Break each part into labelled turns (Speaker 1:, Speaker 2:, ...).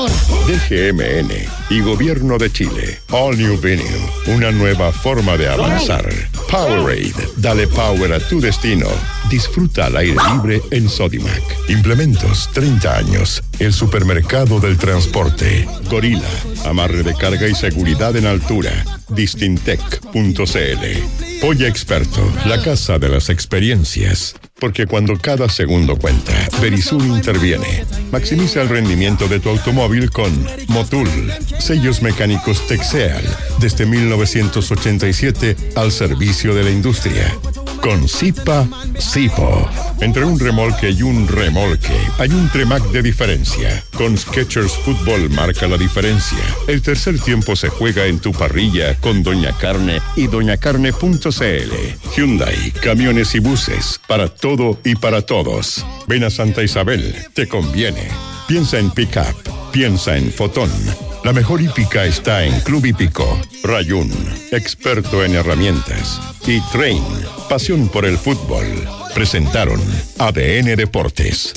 Speaker 1: DGMN y Gobierno de Chile. All New Venue. Una nueva forma de avanzar. Powerade. Dale power a tu destino. Disfruta al aire libre en Sodimac. Implementos 30 años. El supermercado del transporte. Gorila. Amarre de carga y seguridad en altura. Distintec.cl. Polla Experto. La casa de las experiencias. Porque cuando cada segundo cuenta, Verisur interviene. Maximiza el rendimiento de tu automóvil con Motul. Sellos mecánicos Texeal. Desde 1987 al servicio de la industria. Con Zipa, Zipo. Entre un remolque y un remolque hay un Tremac de diferencia. Con Skechers Fútbol marca la diferencia. El tercer tiempo se juega en tu parrilla con Doña Carne y doñacarne.cl. Hyundai, camiones y buses, para todo y para todos. Ven a Santa Isabel, te conviene. Piensa en pick-up, piensa en Fotón. La mejor hípica está en Club Hípico. Rayun, experto en herramientas. Y Train, pasión por el fútbol. Presentaron ADN Deportes.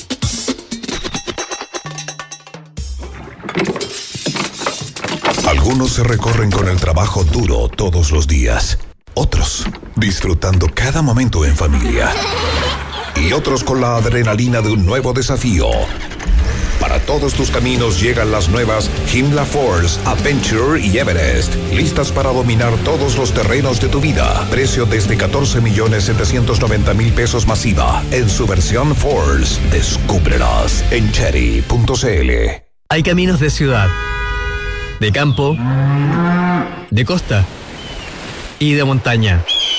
Speaker 2: Algunos se recorren con el trabajo duro todos los días. Otros, disfrutando cada momento en familia. Y otros con la adrenalina de un nuevo desafío. Para todos tus caminos llegan las nuevas Himla Force, Adventure y Everest. Listas para dominar todos los terrenos de tu vida. Precio desde 14.790.000 pesos masiva. En su versión Force. Descúbrelas en Chery.cl.
Speaker 3: Hay caminos de ciudad, de campo, de costa y de montaña.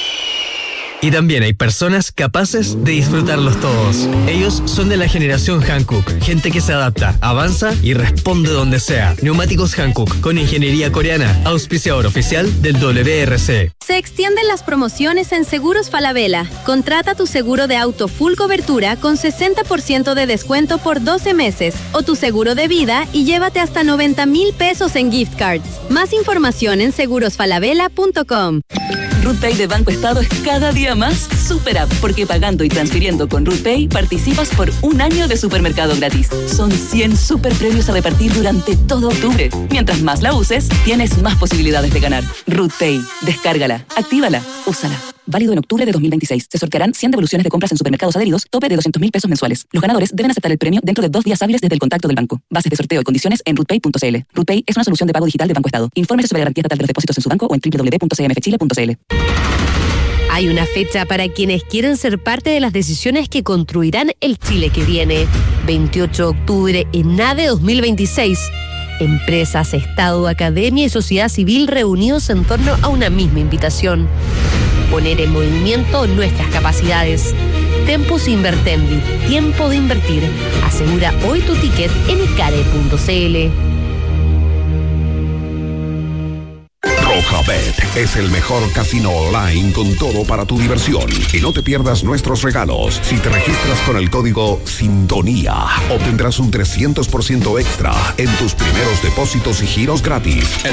Speaker 3: Y también hay personas capaces de disfrutarlos todos. Ellos son de la generación Hankook, gente que se adapta, avanza y responde donde sea. Neumáticos Hankook, con ingeniería coreana, auspiciador oficial del WRC.
Speaker 4: Se extienden las promociones en Seguros Falabella. Contrata tu seguro de auto full cobertura con 60% de descuento por 12 meses o tu seguro de vida y llévate hasta 90,000 pesos en gift cards. Más información en segurosfalabella.com.
Speaker 5: RootPay de Banco Estado es cada día más super app, porque pagando y transfiriendo con RootPay participas por un año de supermercado gratis. Son 100 super premios a repartir durante todo octubre. Mientras más la uses, tienes más posibilidades de ganar. RootPay, descárgala, actívala, úsala. Válido en octubre de 2026. Se sortearán 100 devoluciones de compras en supermercados adheridos, tope de 200,000 pesos mensuales. Los ganadores deben aceptar el premio dentro de 2 días hábiles desde el contacto del banco. Bases de sorteo y condiciones en rootpay.cl. RootPay es una solución de pago digital de Banco Estado. Infórmese sobre la garantía estatal de los depósitos en su banco o en www.cmfchile.cl.
Speaker 6: Hay una fecha para quienes quieren ser parte de las decisiones que construirán el Chile que viene. 28 de octubre en NADE 2026. Empresas, Estado, Academia y sociedad civil reunidos en torno a una misma invitación. Poner en movimiento nuestras capacidades. Tempus Invertendi, tiempo de invertir. Asegura hoy tu ticket en icare.cl.
Speaker 2: Rojabet es el mejor casino online con todo para tu diversión. Y no te pierdas nuestros regalos. Si te registras con el código SINTONÍA, obtendrás un 300% extra en tus primeros depósitos y giros gratis en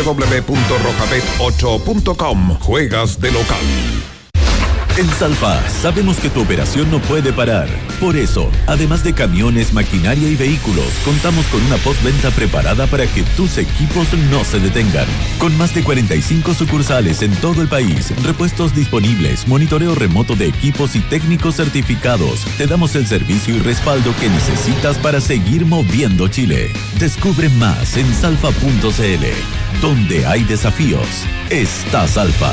Speaker 2: www.rojabet8.com. Juegas de local.
Speaker 7: En Salfa sabemos que tu operación no puede parar. Por eso, además de camiones, maquinaria y vehículos, contamos con una postventa preparada para que tus equipos no se detengan. Con más de 45 sucursales en todo el país, repuestos disponibles, monitoreo remoto de equipos y técnicos certificados, te damos el servicio y respaldo que necesitas para seguir moviendo Chile. Descubre más en salfa.cl. Donde hay desafíos, está Salfa.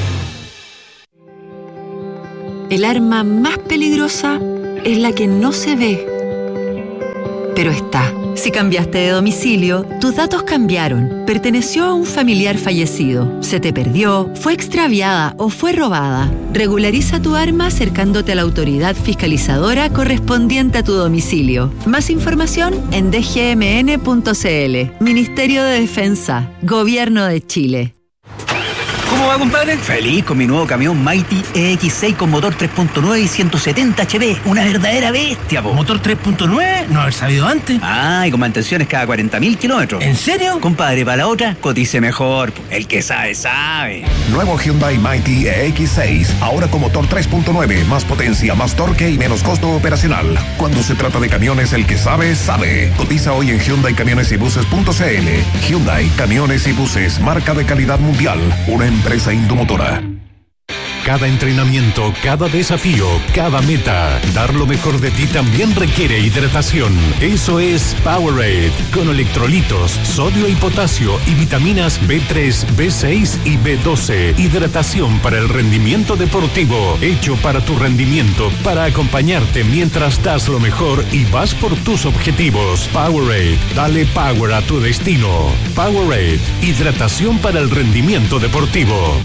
Speaker 8: El arma más peligrosa es la que no se ve, pero está. Si cambiaste de domicilio, tus datos cambiaron, perteneció a un familiar fallecido, se te perdió, fue extraviada o fue robada. Regulariza tu arma acercándote a la autoridad fiscalizadora correspondiente a tu domicilio. Más información en dgmn.cl. Ministerio de Defensa, Gobierno de Chile.
Speaker 9: ¿Cómo ¿Cómo va, compadre?
Speaker 10: Feliz con mi nuevo camión Mighty EX6 con motor 3.9 y 170 HP. Una verdadera bestia, po.
Speaker 9: ¿Motor 3.9? No haber sabido antes.
Speaker 10: Y con mantenciones cada 40.000 kilómetros.
Speaker 9: ¿En serio?
Speaker 10: Compadre, para la otra, cotice mejor. El que sabe, sabe.
Speaker 2: Nuevo Hyundai Mighty EX6, ahora con motor 3.9, más potencia, más torque y menos costo operacional. Cuando se trata de camiones, el que sabe, sabe. Cotiza hoy en HyundaiCamionesYbuses.cl. Hyundai Camiones y Buses, marca de calidad mundial, una empresa Indomotora.
Speaker 11: Cada entrenamiento, cada desafío, cada meta, dar lo mejor de ti también requiere hidratación. Eso es Powerade, con electrolitos, sodio y potasio y vitaminas B3, B6 y B12. Hidratación para el rendimiento deportivo, hecho para tu rendimiento, para acompañarte mientras das lo mejor y vas por tus objetivos. Powerade, dale power a tu destino. Powerade, hidratación para el rendimiento deportivo.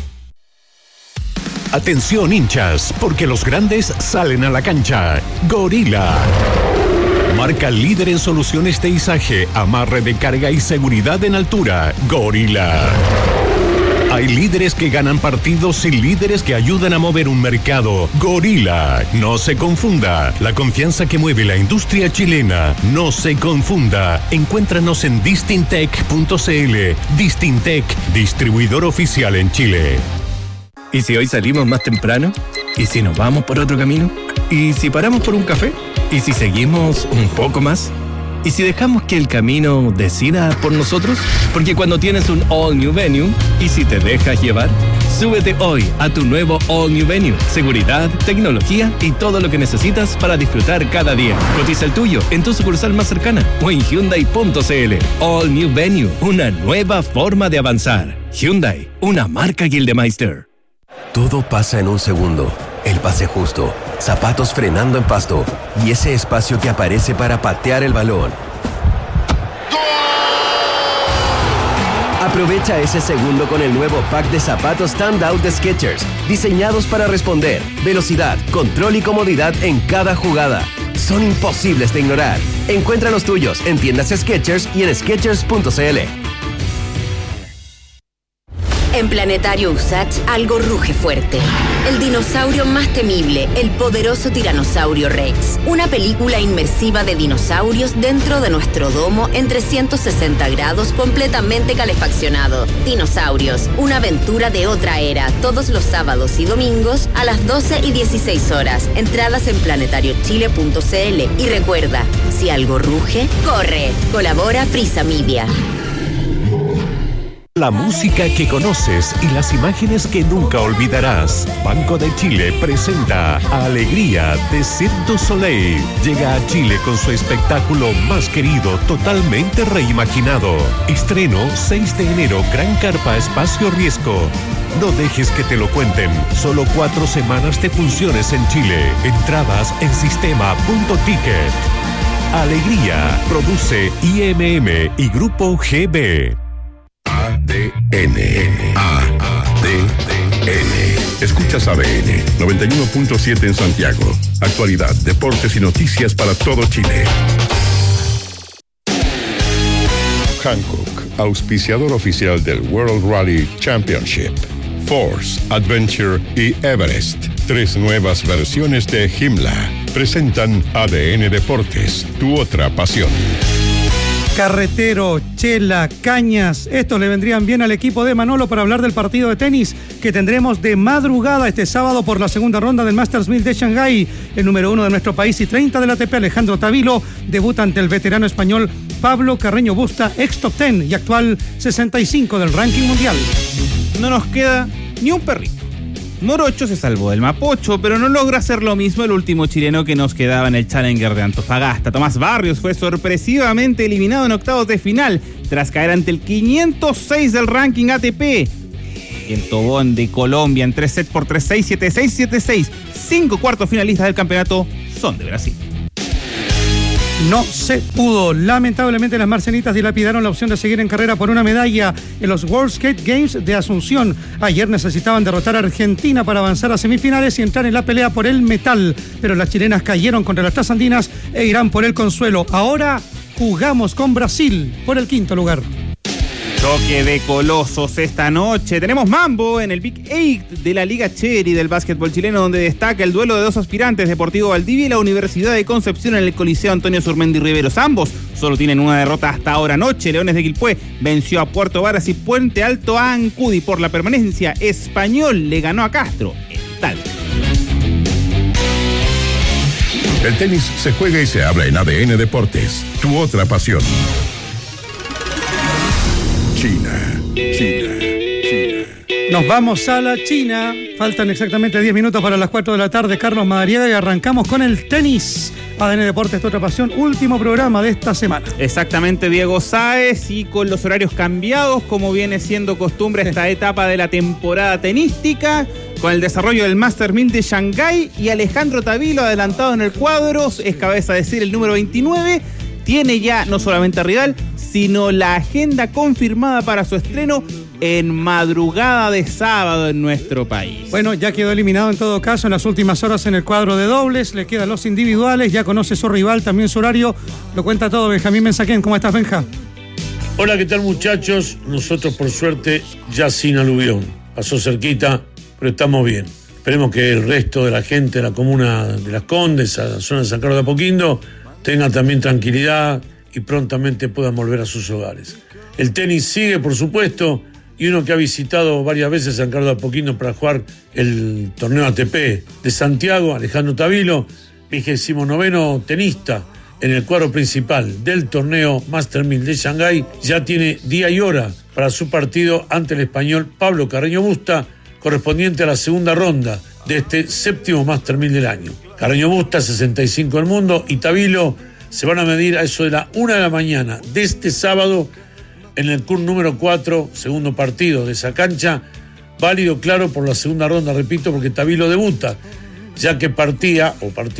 Speaker 11: Atención, hinchas, porque los grandes salen a la cancha. Gorila, marca líder en soluciones de izaje, amarre de carga y seguridad en altura. Gorila. Hay líderes que ganan partidos y líderes que ayudan a mover un mercado. Gorila. No se confunda. La confianza que mueve la industria chilena. No se confunda. Encuéntranos en distintec.cl. Distintec, distribuidor oficial en Chile.
Speaker 12: ¿Y si hoy salimos más temprano? ¿Y si nos vamos por otro camino? ¿Y si paramos por un café? ¿Y si seguimos un poco más? ¿Y si dejamos que el camino decida por nosotros? Porque cuando tienes un All New Venue, ¿y si te dejas llevar? Súbete hoy a tu nuevo All New Venue. Seguridad, tecnología y todo lo que necesitas para disfrutar cada día. Cotiza el tuyo en tu sucursal más cercana o en Hyundai.cl. All New Venue, una nueva forma de avanzar. Hyundai, una marca Gildemeister.
Speaker 13: Todo pasa en un segundo. El pase justo, zapatos frenando en pasto y ese espacio que aparece para patear el balón. Aprovecha ese segundo con el nuevo pack de zapatos Standout de Skechers, diseñados para responder, velocidad, control y comodidad en cada jugada. Son imposibles de ignorar. Encuentra los tuyos en tiendas Skechers y en Skechers.cl.
Speaker 14: En Planetario USACH algo ruge fuerte. El dinosaurio más temible, el poderoso tiranosaurio Rex. Una película inmersiva de dinosaurios dentro de nuestro domo en 360 grados completamente calefaccionado. Dinosaurios, una aventura de otra era, todos los sábados y domingos a las 12 y 16 horas. Entradas en planetariochile.cl. Y recuerda, si algo ruge, corre. Colabora Prisa Media.
Speaker 11: La música que conoces y las imágenes que nunca olvidarás. Banco de Chile presenta Alegría de Cirque du Soleil. Llega a Chile con su espectáculo más querido, totalmente reimaginado. Estreno 6 de enero, Gran Carpa Espacio Riesgo. No dejes que te lo cuenten. Solo 4 semanas de funciones en Chile. Entradas en sistema.ticket. Alegría. Produce IMM y Grupo GB.
Speaker 1: ADN. Escuchas ADN 91.7 en Santiago. Actualidad, deportes y noticias para todo Chile. Hankook, auspiciador oficial del World Rally Championship. Force, Adventure y Everest. 3 nuevas versiones de Himla. Presentan ADN Deportes, tu otra pasión.
Speaker 15: Carretero, chela, cañas, estos le vendrían bien al equipo de Manolo para hablar del partido de tenis que tendremos de madrugada este sábado por la segunda ronda del Masters 1000 de Shanghái. El número 1 de nuestro país y 30 del ATP, Alejandro Tavilo, debuta ante el veterano español Pablo Carreño Busta, ex top 10 y actual 65 del ranking mundial.
Speaker 16: No nos queda ni un perrito. Morocho se salvó del Mapocho, pero no logra hacer lo mismo el último chileno que nos quedaba en el Challenger de Antofagasta. Tomás Barrios fue sorpresivamente eliminado en octavos de final, tras caer ante el 506 del ranking ATP. El Tobón de Colombia en 3 sets por 3-6, 7-6, 7-6. 5 cuartos finalistas del campeonato son de Brasil.
Speaker 15: No se pudo. Lamentablemente las marcenitas dilapidaron la opción de seguir en carrera por una medalla en los World Skate Games de Asunción. Ayer necesitaban derrotar a Argentina para avanzar a semifinales y entrar en la pelea por el metal, pero las chilenas cayeron contra las trasandinas e irán por el consuelo. Ahora jugamos con Brasil por el 5º lugar.
Speaker 16: Choque de colosos esta noche. Tenemos mambo en el Big 8 de la Liga Cherry del básquetbol chileno, donde destaca el duelo de dos aspirantes, Deportivo Valdivia y la Universidad de Concepción, en el Coliseo Antonio Surmendi Riveros. Ambos solo tienen una derrota hasta ahora. Anoche, Leones de Quilpué venció a Puerto Varas y Puente Alto a Ancudi por la permanencia. Español le ganó a Castro. Tal.
Speaker 1: El tenis se juega y se habla en ADN Deportes, tu otra pasión. China.
Speaker 15: Nos vamos a la China. Faltan exactamente 10 minutos para las 4 de la tarde. Carlos Madariaga, y arrancamos con el tenis. ADN Deportes, tu otra pasión. Último programa de esta semana.
Speaker 16: Exactamente, Diego Sáez, y con los horarios cambiados, como viene siendo costumbre esta etapa de la temporada tenística, con el desarrollo del Master 1000 de Shanghái, y Alejandro Tavilo adelantado en el cuadro, es cabeza de serie el número 29, tiene ya no solamente rival, sino la agenda confirmada para su estreno en madrugada de sábado en nuestro país.
Speaker 15: Bueno, ya quedó eliminado en todo caso en las últimas horas en el cuadro de dobles, le quedan los individuales, ya conoce su rival, también su horario, lo cuenta todo Benjamín Mensaquén. ¿Cómo estás, Benja?
Speaker 17: Hola, ¿qué tal, muchachos? Nosotros, por suerte, ya sin aluvión. Pasó cerquita, pero estamos bien. Esperemos que el resto de la gente de la comuna de Las Condes, a la zona de San Carlos de Apoquindo, tenga también tranquilidad y prontamente puedan volver a sus hogares. El tenis sigue, por supuesto, y uno que ha visitado varias veces San Carlos de Apoquindo para jugar el torneo ATP de Santiago, Alejandro Tavilo, 29º tenista en el cuadro principal del torneo Master 1000 de Shanghái, ya tiene día y hora para su partido ante el español Pablo Carreño Busta, correspondiente a la segunda ronda de este séptimo Master 1000 del año. Carreño Busta, 65 del mundo, y Tavilo se van a medir a eso de la 1 de la mañana de este sábado en el CUR número 4, segundo partido de esa cancha, válido, claro, por la segunda ronda, repito, porque Tavilo debuta, ya que partió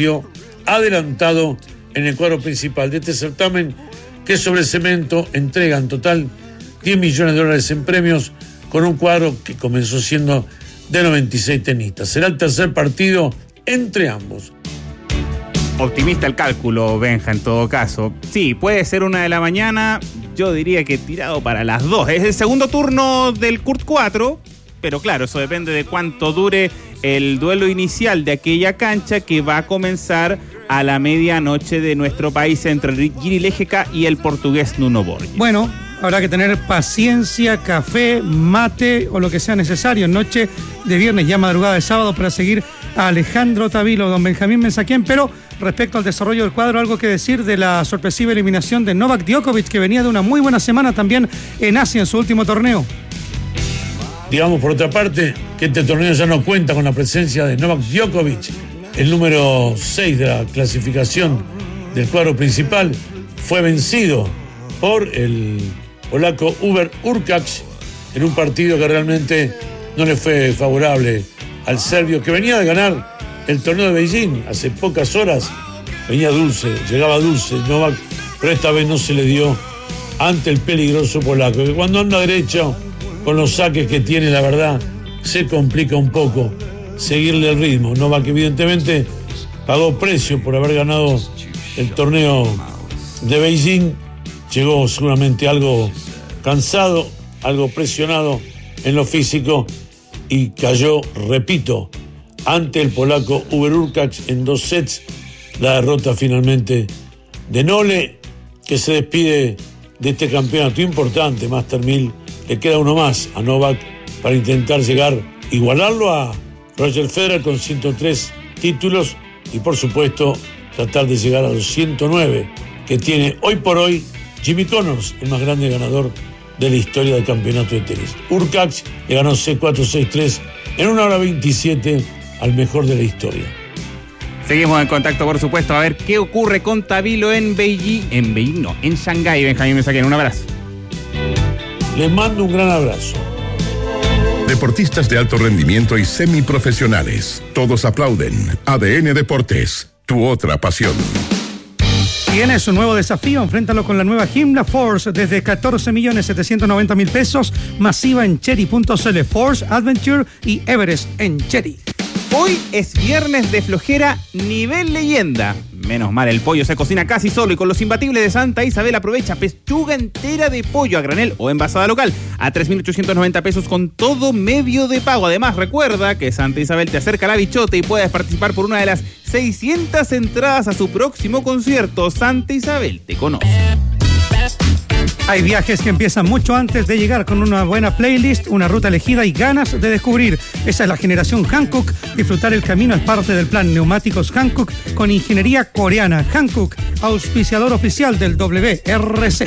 Speaker 17: adelantado en el cuadro principal de este certamen, que sobre cemento entrega en total $10 millones en premios, con un cuadro que comenzó siendo de 96 tenistas. Será el tercer partido entre ambos.
Speaker 16: Optimista el cálculo, Benja, en todo caso. Sí, puede ser 1 de la mañana, yo diría que tirado para las 2. Es el segundo turno del CURT 4, pero claro, eso depende de cuánto dure el duelo inicial de aquella cancha, que va a comenzar a la medianoche de nuestro país entre el Giri Lejeca y el portugués Nuno Borges.
Speaker 15: Bueno, habrá que tener paciencia, café, mate o lo que sea necesario en noche de viernes, ya madrugada de sábado, para seguir a Alejandro Tavilo, don Benjamín Mensaquén. Pero respecto al desarrollo del cuadro, algo que decir de la sorpresiva eliminación de Novak Djokovic, que venía de una muy buena semana también en Asia en su último torneo.
Speaker 17: Digamos, por otra parte, que este torneo ya no cuenta con la presencia de Novak Djokovic, el número 6 de la clasificación del cuadro principal. Fue vencido por el polaco Hubert Hurkacz en un partido que realmente no le fue favorable al serbio, que venía de ganar el torneo de Beijing hace pocas horas. Llegaba dulce Novak, pero esta vez no se le dio ante el peligroso polaco, que cuando anda derecho, con los saques que tiene, la verdad, se complica un poco seguirle el ritmo. Novak, evidentemente, pagó precio por haber ganado el torneo de Beijing. Llegó seguramente algo cansado, algo presionado en lo físico, y cayó, repito, ante el polaco Hubert Hurkacz en 2 sets. La derrota finalmente de Nole, que se despide de este campeonato importante, Master 1000. Le queda uno más a Novak para intentar igualarlo a Roger Federer con 103 títulos, y por supuesto tratar de llegar a los 109 que tiene hoy por hoy Jimmy Connors, el más grande ganador de la historia del campeonato de tenis. Hurkacz le ganó C4, 6-3 en 1 hora 27 al mejor de la historia.
Speaker 16: Seguimos en contacto, por supuesto, a ver qué ocurre con Tavilo en Shanghái. Benjamín Mensaquén, un abrazo.
Speaker 17: Les mando un gran abrazo.
Speaker 1: Deportistas de alto rendimiento y semiprofesionales, todos aplauden. ADN Deportes, tu otra pasión.
Speaker 15: Tiene su nuevo desafío, enfréntalo con la nueva Himla Force desde 14.790.000 pesos, masiva en Chery.cl, Force, Adventure y Everest en Chery.
Speaker 16: Hoy es viernes de flojera nivel leyenda. Menos mal, el pollo se cocina casi solo y con los imbatibles de Santa Isabel aprovecha pechuga entera de pollo a granel o envasada local a 3.890 pesos con todo medio de pago. Además, recuerda que Santa Isabel te acerca la bichota y puedes participar por una de las 600 entradas a su próximo concierto. Santa Isabel te conoce.
Speaker 15: Hay viajes que empiezan mucho antes de llegar con una buena playlist, una ruta elegida y ganas de descubrir. Esa es la generación Hankook. Disfrutar el camino es parte del plan Neumáticos Hankook con ingeniería coreana. Hankook, auspiciador oficial del WRC.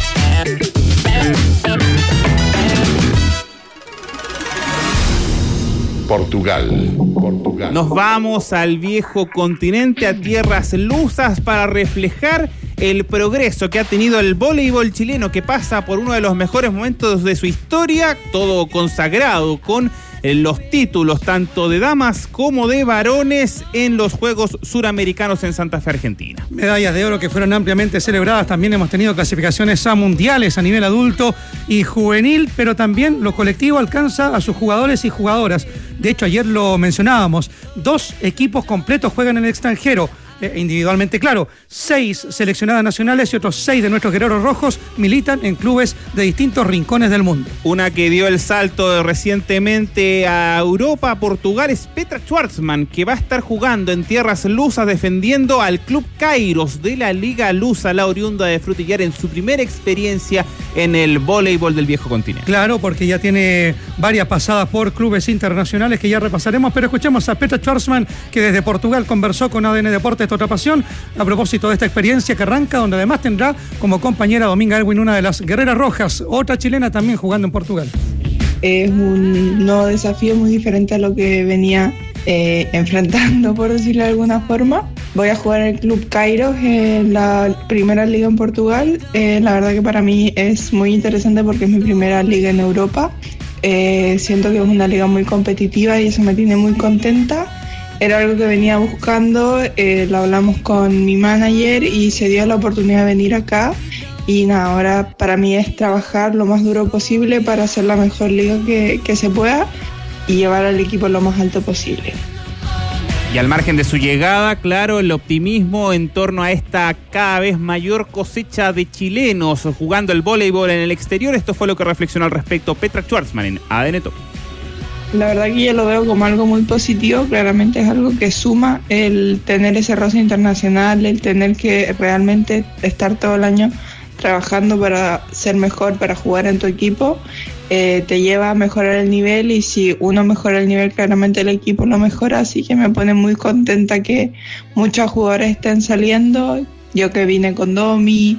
Speaker 1: Portugal.
Speaker 16: Nos vamos al viejo continente, a tierras lusas, para reflejar el progreso que ha tenido el voleibol chileno, que pasa por uno de los mejores momentos de su historia, todo consagrado con los títulos tanto de damas como de varones en los Juegos Suramericanos en Santa Fe, Argentina.
Speaker 15: Medallas de oro que fueron ampliamente celebradas. También hemos tenido clasificaciones a mundiales a nivel adulto y juvenil, pero también lo colectivo alcanza a sus jugadores y jugadoras. De hecho, ayer lo mencionábamos, 2 equipos completos juegan en el extranjero. Individualmente, claro, 6 seleccionadas nacionales y otros 6 de nuestros guerreros rojos militan en clubes de distintos rincones del mundo.
Speaker 16: Una que dio el salto recientemente a Europa, Portugal, es Petra Schwartzman, que va a estar jugando en tierras lusas defendiendo al Club Kairos de la Liga Lusa, la oriunda de Frutillar, en su primera experiencia en el voleibol del viejo continente.
Speaker 15: Claro, porque ya tiene varias pasadas por clubes internacionales que ya repasaremos, pero escuchemos a Petra Schwartzman, que desde Portugal conversó con ADN Deportes Otra Pasión a propósito de esta experiencia que arranca, donde además tendrá como compañera Dominga Elwin, una de las guerreras rojas, otra chilena también jugando en Portugal.
Speaker 18: Es un nuevo desafío muy diferente a lo que venía enfrentando, por decirlo de alguna forma. Voy a jugar en el Club Kairos en la primera liga en Portugal. La verdad que para mí es muy interesante porque es mi primera liga en Europa. Siento que es una liga muy competitiva y eso me tiene muy contenta. Era algo que venía buscando, lo hablamos con mi manager y se dio la oportunidad de venir acá. Y nada, ahora para mí es trabajar lo más duro posible para hacer la mejor liga que se pueda y llevar al equipo lo más alto posible.
Speaker 16: Y al margen de su llegada, claro, el optimismo en torno a esta cada vez mayor cosecha de chilenos jugando el voleibol en el exterior. Esto fue lo que reflexionó al respecto Petra Schwartzman en ADN Top.
Speaker 18: La verdad que yo lo veo como algo muy positivo. Claramente es algo que suma el tener ese roce internacional, el tener que realmente estar todo el año trabajando para ser mejor, para jugar en tu equipo. Te lleva a mejorar el nivel y si uno mejora el nivel, claramente el equipo lo mejora. Así que me pone muy contenta que muchos jugadores estén saliendo. Yo que vine con Domi,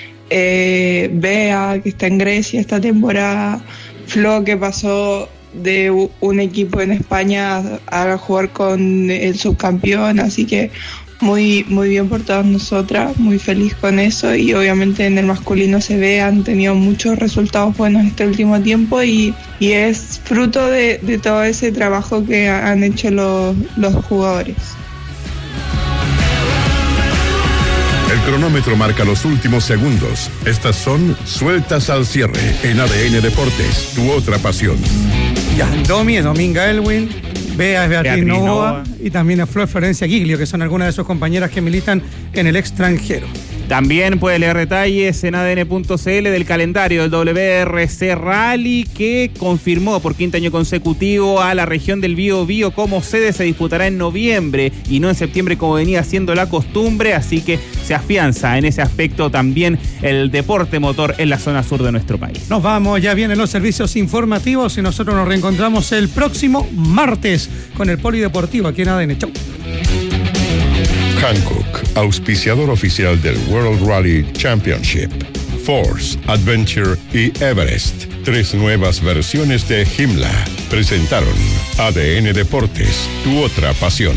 Speaker 18: Bea, que está en Grecia esta temporada, Flo, que pasó de un equipo en España a jugar con el subcampeón, así que muy, muy bien por todas nosotras, muy feliz con eso. Y obviamente en el masculino se ve, han tenido muchos resultados buenos este último tiempo y es fruto de todo ese trabajo que han hecho los jugadores.
Speaker 1: El cronómetro marca los últimos segundos. Estas son sueltas al cierre en ADN Deportes, tu otra pasión.
Speaker 15: Ya, Domi es Dominga Elwin, Bea es Beatriz Novoa y también a Flor Florencia Giglio, que son algunas de sus compañeras que militan en el extranjero.
Speaker 16: También puede leer detalles en adn.cl del calendario del WRC Rally, que confirmó por 5º año consecutivo a la región del Biobío como sede. Se disputará en noviembre y no en septiembre como venía siendo la costumbre, así que se afianza en ese aspecto también el deporte motor en la zona sur de nuestro país.
Speaker 15: Nos vamos, ya vienen los servicios informativos y nosotros nos reencontramos el próximo martes con el Polideportivo aquí en ADN. Chau.
Speaker 1: Hankook, auspiciador oficial del World Rally Championship. Force, Adventure y Everest. 3 nuevas versiones de Himla. Presentaron ADN Deportes, tu otra pasión.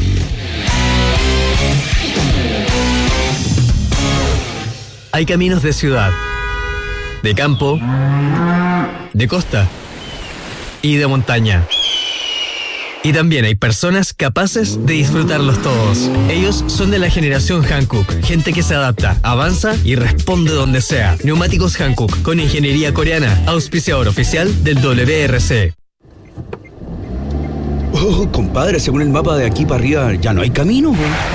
Speaker 3: Hay caminos de ciudad, de campo, de costa y de montaña. Y también hay personas capaces de disfrutarlos todos. Ellos son de la generación Hankook, gente que se adapta, avanza y responde donde sea. Neumáticos Hankook, con ingeniería coreana, auspiciador oficial del WRC.
Speaker 10: Oh, compadre, según el mapa de aquí para arriba ya no hay camino.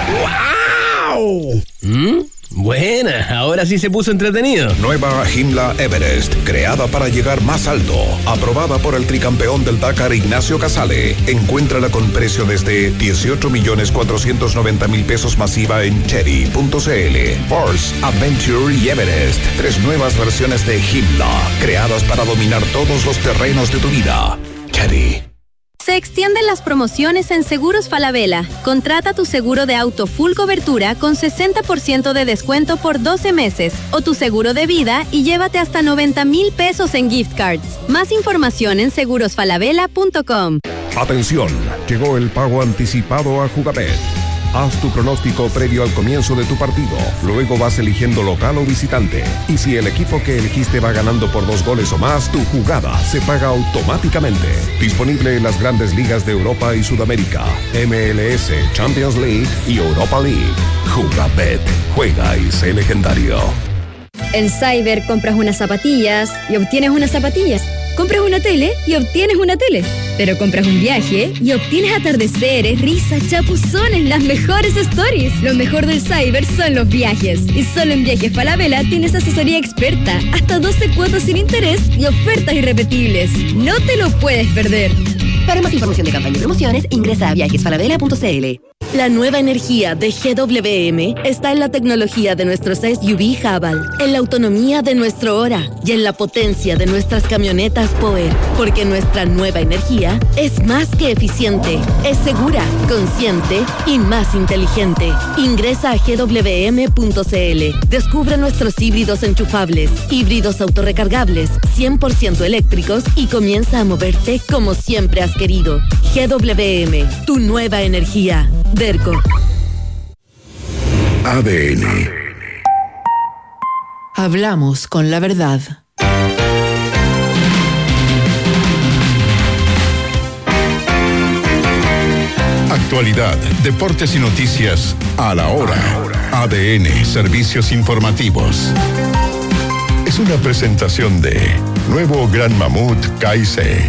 Speaker 3: ¡Wow! Buena, ahora sí se puso entretenido.
Speaker 2: Nueva Himla Everest, creada para llegar más alto, aprobada por el tricampeón del Dakar Ignacio Casale. Encuéntrala con precio desde 18.490.000 pesos masiva en Chery.cl. Force, Adventure y Everest, 3 nuevas versiones de Himla, creadas para dominar todos los terrenos de tu vida. Chery.
Speaker 4: Se extienden las promociones en Seguros Falabella. Contrata tu seguro de auto full cobertura con 60% de descuento por 12 meses o tu seguro de vida y llévate hasta 90,000 pesos en gift cards. Más información en segurosfalabella.com.
Speaker 2: Atención, llegó el pago anticipado a Jugabet. Haz tu pronóstico previo al comienzo de tu partido. Luego vas eligiendo local o visitante. Y si el equipo que elegiste va ganando por 2 goles o más, tu jugada se paga automáticamente. Disponible en las grandes ligas de Europa y Sudamérica, MLS, Champions League y Europa League. Jugabet. Juega y sé legendario.
Speaker 19: En Cyber compras unas zapatillas y obtienes unas zapatillas. Compras una tele y obtienes una tele. Pero compras un viaje y obtienes atardeceres, risas, chapuzones, las mejores stories. Lo mejor del Cyber son los viajes. Y solo en Viajes Falabella tienes asesoría experta, hasta 12 cuotas sin interés y ofertas irrepetibles. No te lo puedes perder.
Speaker 20: Para más información de campaña y promociones, ingresa a viajesfalabella.cl.
Speaker 21: La nueva energía de GWM está en la tecnología de nuestros SUV Haval, en la autonomía de nuestro Ora y en la potencia de nuestras camionetas Power, porque nuestra nueva energía es más que eficiente, es segura, consciente y más inteligente. Ingresa a gwm.cl, descubre nuestros híbridos enchufables, híbridos autorrecargables, 100% eléctricos y comienza a moverte como siempre has querido. GWM, tu nueva energía. Derco.
Speaker 2: ADN.
Speaker 22: Hablamos con la verdad.
Speaker 1: Actualidad, deportes y noticias a la hora. ADN, servicios informativos. Es una presentación de Nuevo Gran Mamut KC.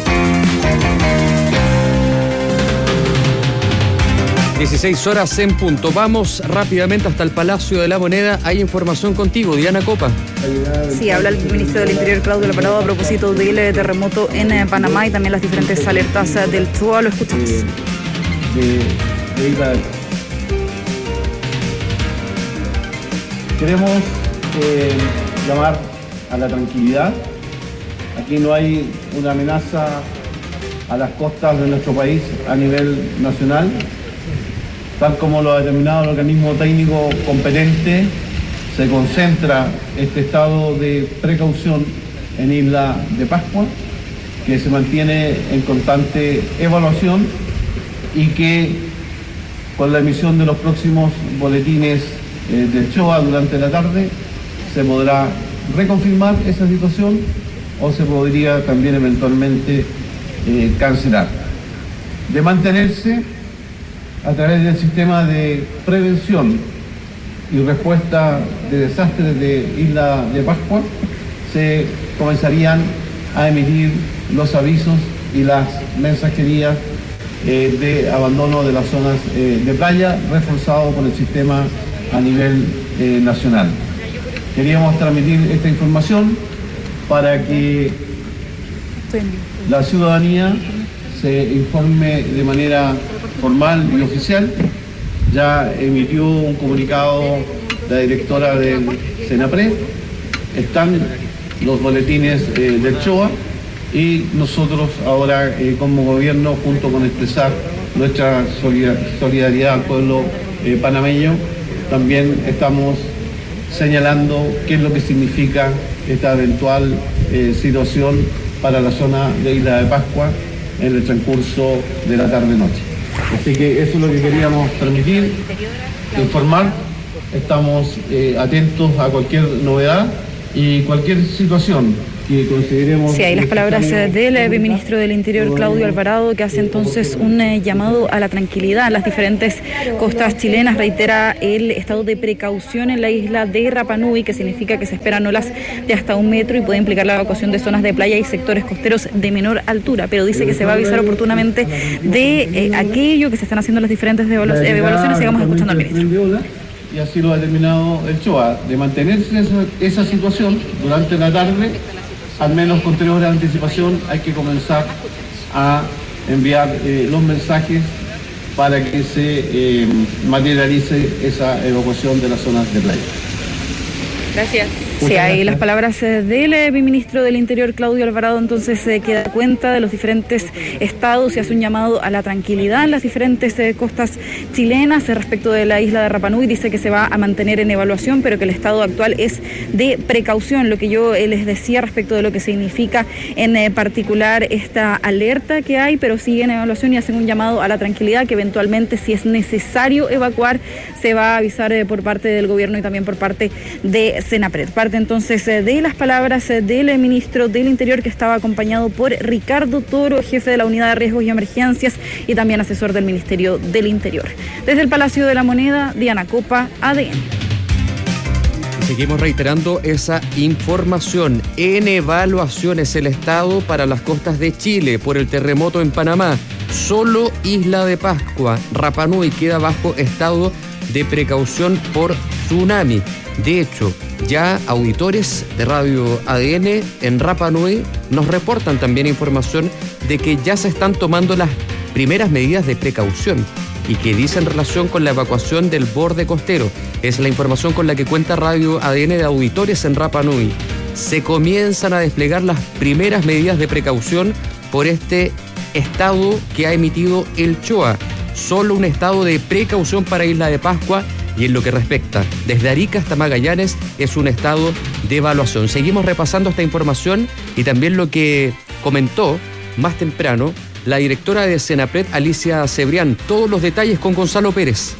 Speaker 23: 16 horas en punto. Vamos rápidamente hasta el Palacio de la Moneda. Hay información contigo, Diana Copa.
Speaker 24: Sí, habla el ministro del Interior, Claudio Alvarado, a propósito del terremoto en Panamá y también las diferentes alertas del TRUA. Lo escuchamos.
Speaker 25: Queremos llamar a la tranquilidad. Aquí no hay una amenaza a las costas de nuestro país a nivel nacional. Tal como lo ha determinado el organismo técnico competente, se concentra este estado de precaución en Isla de Pascua, que se mantiene en constante evaluación y que con la emisión de los próximos boletines del CHOA durante la tarde se podrá reconfirmar esa situación o se podría también eventualmente cancelar. De mantenerse a través del sistema de prevención y respuesta de desastres de Isla de Pascua, se comenzarían a emitir los avisos y las mensajerías de abandono de las zonas de playa, reforzado por el sistema a nivel nacional. Queríamos transmitir esta información para que la ciudadanía se informe de manera formal y oficial. Ya emitió un comunicado la directora del Senapred, están los boletines del CHOA y nosotros ahora como gobierno, junto con expresar nuestra solidaridad al pueblo panameño, también estamos señalando qué es lo que significa esta eventual situación para la zona de Isla de Pascua en el transcurso de la tarde-noche. Así que eso es lo que queríamos transmitir, informar. Estamos atentos a cualquier novedad y cualquier situación que consideremos...
Speaker 24: Sí, hay las palabras del ministro del Interior, Claudio Alvarado, que hace entonces un llamado a la tranquilidad en las diferentes costas chilenas. Reitera el estado de precaución en la isla de Rapa Nui, que significa que se esperan olas de hasta 1 metro y puede implicar la evacuación de zonas de playa y sectores costeros de menor altura, pero dice que se va a avisar oportunamente de aquello que se están haciendo las diferentes evaluaciones. Sigamos escuchando al ministro.
Speaker 25: Y así lo ha determinado el CHOA, de mantenerse esa situación durante la tarde, al menos con 3 horas de anticipación, hay que comenzar a enviar los mensajes para que se materialice esa evacuación de las zonas de playa.
Speaker 24: Gracias. Sí, ahí las palabras del ministro del Interior, Claudio Alvarado, entonces que da cuenta de los diferentes estados y hace un llamado a la tranquilidad en las diferentes costas chilenas. Respecto de la isla de Rapa Nui, dice que se va a mantener en evaluación, pero que el estado actual es de precaución. Lo que yo les decía respecto de lo que significa en particular esta alerta que hay, pero sigue en evaluación y hacen un llamado a la tranquilidad, que eventualmente, si es necesario evacuar, se va a avisar por parte del gobierno y también por parte de Senapred. Entonces de las palabras del ministro del Interior, que estaba acompañado por Ricardo Toro, jefe de la Unidad de Riesgos y Emergencias y también asesor del Ministerio del Interior. Desde el Palacio de la Moneda, Diana Copa, ADN.
Speaker 23: Seguimos reiterando esa información. En evaluaciones el estado para las costas de Chile por el terremoto en Panamá. Solo Isla de Pascua, Rapa Nui, queda bajo estado de precaución por tsunami. De hecho, ya auditores de Radio ADN en Rapa Nui nos reportan también información de que ya se están tomando las primeras medidas de precaución y que dicen relación con la evacuación del borde costero. Es la información con la que cuenta Radio ADN de auditores en Rapa Nui. Se comienzan a desplegar las primeras medidas de precaución por este estado que ha emitido el CHOA. Solo un estado de precaución para Isla de Pascua. Y en lo que respecta, desde Arica hasta Magallanes, es un estado de evaluación. Seguimos repasando esta información y también lo que comentó más temprano la directora de Senapred, Alicia Cebrián. Todos los detalles con Gonzalo Pérez.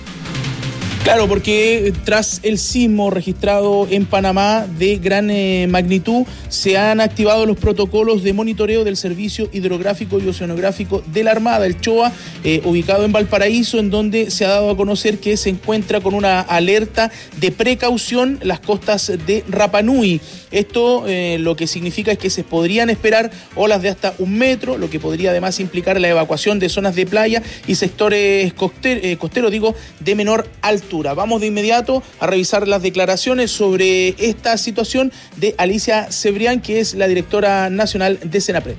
Speaker 5: Claro, porque tras el sismo registrado en Panamá de gran magnitud, se han activado los protocolos de monitoreo del Servicio Hidrográfico y Oceanográfico de la Armada, el CHOA, ubicado en Valparaíso, en donde se ha dado a conocer que se encuentra con una alerta de precaución las costas de Rapa Nui. Esto lo que significa es que se podrían esperar olas de hasta 1 metro, lo que podría además implicar la evacuación de zonas de playa y sectores costeros, de menor altura. Vamos de inmediato a revisar las declaraciones sobre esta situación de Alicia Cebrián, que es la directora nacional de Senapred.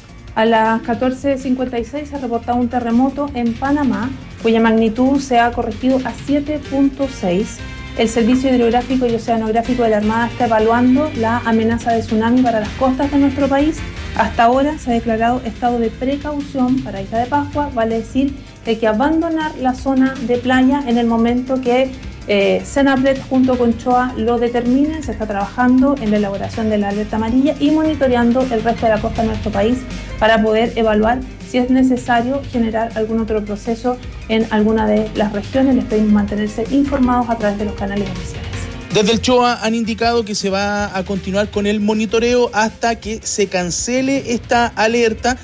Speaker 6: A las 14:56 se reportaba un terremoto en Panamá, cuya magnitud se ha corregido a 7.6. El Servicio Hidrográfico y Oceanográfico de la Armada está evaluando la amenaza de tsunami para las costas de nuestro país. Hasta ahora se ha declarado estado de precaución para Isla de Pascua, vale decir que hay que abandonar la zona de playa en el momento que Senapred junto con CHOA lo determine. Se está trabajando en la elaboración de la alerta amarilla y monitoreando el resto de la costa de nuestro país para poder evaluar si es necesario generar algún otro proceso en alguna de las regiones. Les pedimos mantenerse informados a través de los canales oficiales.
Speaker 5: Desde el CHOA han indicado que se va a continuar con el monitoreo hasta que se cancele esta alerta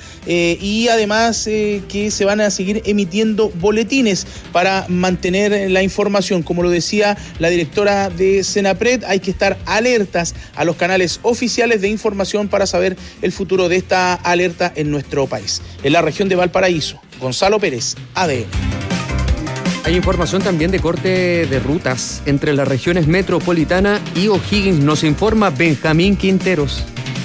Speaker 5: y además que se van a seguir emitiendo boletines para mantener la información. Como lo decía la directora de Senapred, hay que estar alertas a los canales oficiales de información para saber el futuro de esta alerta en nuestro país. En la región de Valparaíso, Gonzalo Pérez, ADN.
Speaker 23: Hay información también de corte de rutas entre las regiones metropolitana y O'Higgins. Nos informa Benjamín Quinteros.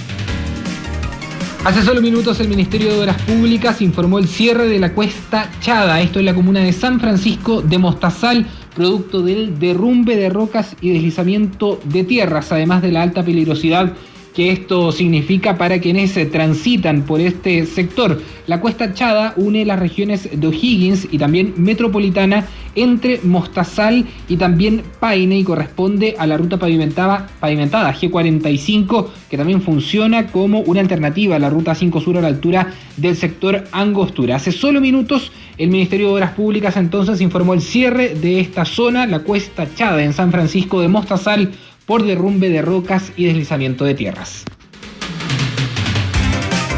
Speaker 7: Hace solo minutos el Ministerio de Obras Públicas informó el cierre de la Cuesta Chada, esto en la comuna de San Francisco de Mostazal, producto del derrumbe de rocas y deslizamiento de tierras, además de la alta peligrosidad que esto significa para quienes transitan por este sector. La Cuesta Chada une las regiones de O'Higgins y también metropolitana entre Mostazal y también Paine y corresponde a la ruta pavimentada G45, que también funciona como una alternativa a la ruta 5 Sur a la altura del sector Angostura. Hace solo minutos el Ministerio de Obras Públicas entonces informó el cierre de esta zona, la Cuesta Chada en San Francisco de Mostazal, por derrumbe de rocas y deslizamiento de tierras.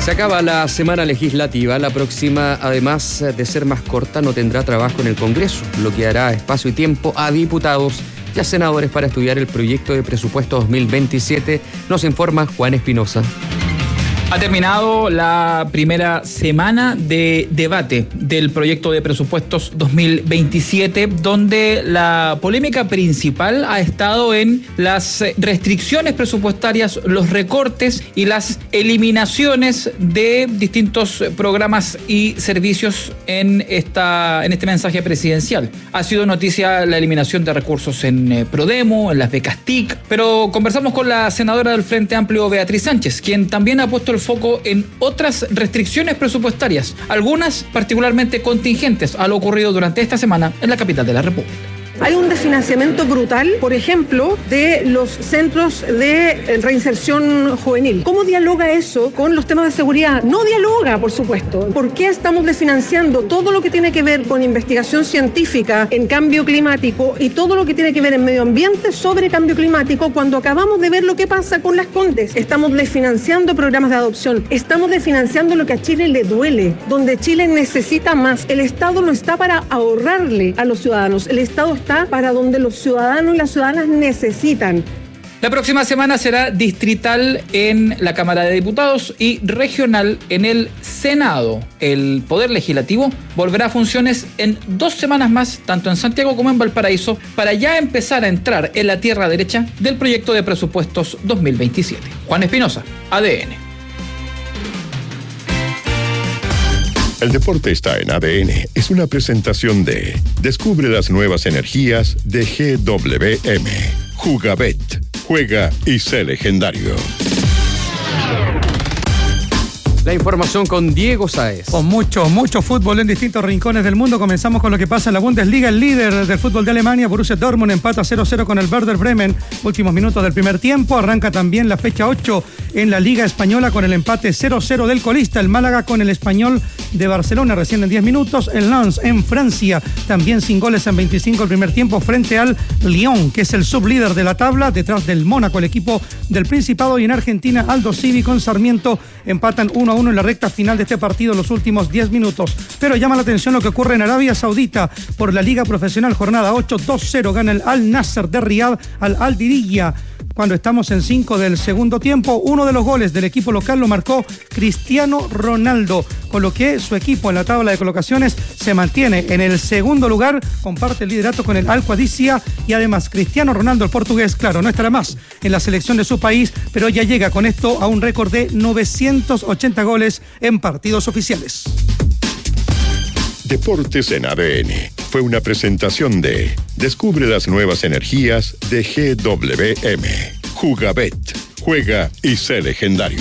Speaker 23: Se acaba la semana legislativa. La próxima, además de ser más corta, no tendrá trabajo en el Congreso, lo que dará espacio y tiempo a diputados y a senadores para estudiar el proyecto de presupuesto 2027, nos informa Juan Espinosa.
Speaker 8: Ha terminado la primera semana de debate del proyecto de presupuestos 2027, donde la polémica principal ha estado en las restricciones presupuestarias, los recortes y las eliminaciones de distintos programas y servicios en este mensaje presidencial. Ha sido noticia la eliminación de recursos en Prodemo, en las becas TIC, pero conversamos con la senadora del Frente Amplio, Beatriz Sánchez, quien también ha puesto el foco en otras restricciones presupuestarias, algunas particularmente contingentes a lo ocurrido durante esta semana en la capital de la República.
Speaker 9: Hay un desfinanciamiento brutal, por ejemplo, de los centros de reinserción juvenil. ¿Cómo dialoga eso con los temas de seguridad? No dialoga, por supuesto. ¿Por qué estamos desfinanciando todo lo que tiene que ver con investigación científica en cambio climático y todo lo que tiene que ver en medio ambiente sobre cambio climático cuando acabamos de ver lo que pasa con Las Condes? Estamos desfinanciando programas de adopción. Estamos desfinanciando lo que a Chile le duele, donde Chile necesita más. El Estado no está para ahorrarle a los ciudadanos. El Estado está para donde los ciudadanos y las ciudadanas necesitan.
Speaker 8: La próxima semana será distrital en la Cámara de Diputados y regional en el Senado. El Poder Legislativo volverá a funciones en 2 semanas más, tanto en Santiago como en Valparaíso, para ya empezar a entrar en la tierra derecha del proyecto de presupuestos 2027. Juan Espinosa, ADN.
Speaker 1: El deporte está en ADN. Es una presentación de Descubre las nuevas energías de GWM. Jugabet. Juega y sé legendario.
Speaker 23: La información con Diego Sáez.
Speaker 15: Con mucho fútbol en distintos rincones del mundo. Comenzamos con lo que pasa en la Bundesliga. El líder del fútbol de Alemania, Borussia Dortmund, empata 0-0 con el Werder Bremen. Últimos minutos del primer tiempo. Arranca también la fecha 8 en la Liga Española con el empate 0-0 del colista, el Málaga, con el Español de Barcelona recién en 10 minutos. El Lens en Francia, también sin goles en 25 el primer tiempo, frente al Lyon, que es el sublíder de la tabla, detrás del Mónaco, el equipo del Principado. Y en Argentina, Aldo Civi con Sarmiento empatan 1-1 en la recta final de este partido, los últimos 10 minutos. Pero llama la atención lo que ocurre en Arabia Saudita por la Liga Profesional, jornada 8, 2-0 gana el Al Nasser de Riyadh al Al Diriyah. Cuando estamos en 5 del segundo tiempo, uno de los goles del equipo local lo marcó Cristiano Ronaldo, con lo que su equipo en la tabla de colocaciones se mantiene en el segundo lugar, comparte el liderato con el Al-Qadisiyah, y además Cristiano Ronaldo, el portugués, claro, no estará más en la selección de su país, pero ya llega con esto a un récord de 980 goles en partidos oficiales.
Speaker 1: Deportes en ADN. Fue una presentación de Descubre las nuevas energías de GWM. Jugabet. Juega y sé legendario.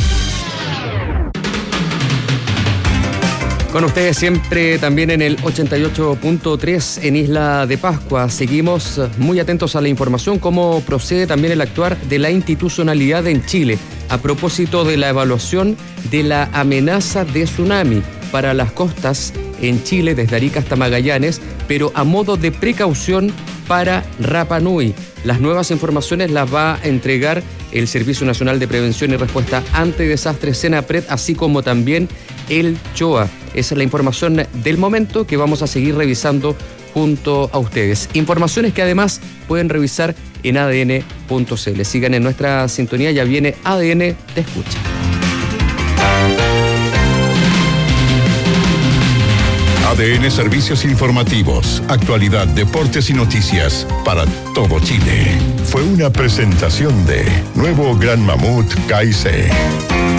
Speaker 23: Con ustedes siempre también en el 88.3 en Isla de Pascua. Seguimos muy atentos a la información, cómo procede también el actuar de la institucionalidad en Chile a propósito de la evaluación de la amenaza de tsunami para las costas en Chile desde Arica hasta Magallanes, pero a modo de precaución para Rapa Nui. Las nuevas informaciones las va a entregar el Servicio Nacional de Prevención y Respuesta ante Desastres, SENAPRED, así como también el CHOA. Esa es la información del momento que vamos a seguir revisando junto a ustedes. Informaciones que además pueden revisar en adn.cl. Sigan en nuestra sintonía, ya viene ADN Te Escucha.
Speaker 1: ADN Servicios Informativos, actualidad, deportes y noticias para todo Chile. Fue una presentación de Nuevo Gran Mamut KC.